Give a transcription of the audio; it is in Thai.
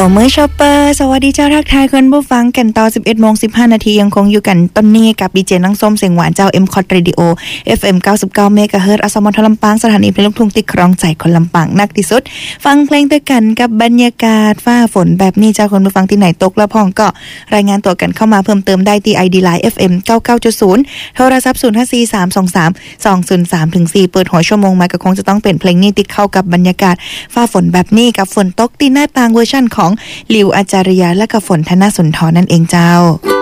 มื้อชอปเปอร์สวัสดีเจ้าทักทายคุณผู้ฟังกันต่อ 11:15 นาทียังคงอยู่กันต้นนี้กับดีเจนังส้มเสียงหวานเจ้า M-Cot Radio FM 99 MHz อสมทลำปางสถานีเพลงลูกทุ่งติดครองใจคนลำปางนักที่สุดฟังเพลงด้วยกันกับบรรยากาศฟ้าฝนแบบนี้เจ้าคุณผู้ฟังที่ไหนตกแล้วพ้องก็รายงานตัวกันเข้ามาเพิ่มเติมได้ที่ ID Line FM 99.0 โทรศัพท์ 0543232003-4 เปิดหัวชั่วโมงมาก็คงจะต้องเป็นเพลงนี้ติดเข้ากับบรรยากาศฟ้าฝนแบบนี้กับฝนตกที่หน้าต่างเวอร์ชั่นของหลิวอาจารยาและกับฝนธนสุนทรนั่นเองเจ้า